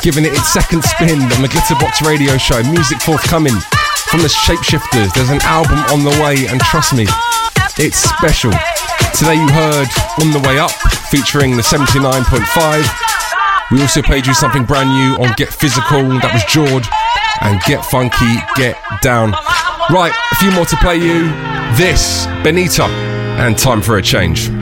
giving it its second spin on the Glitterbox radio show. Music forthcoming from the Shapeshifters. There's an album on the way, and trust me, it's special. Today you heard On the Way Up, featuring the 79.5. We also played you something brand new on Get Physical, that was Jord, and Get Funky, Get Down. Right, a few more to play you. This, Benita, and Time for a Change.